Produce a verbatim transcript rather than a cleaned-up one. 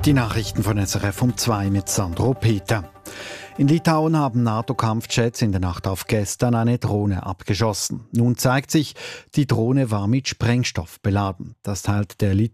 Die Nachrichten von S R F um zwei mit Sandro Peter. In Litauen haben NATO-Kampfjets in der Nacht auf gestern eine Drohne abgeschossen. Nun zeigt sich, die Drohne war mit Sprengstoff beladen. Das teilt der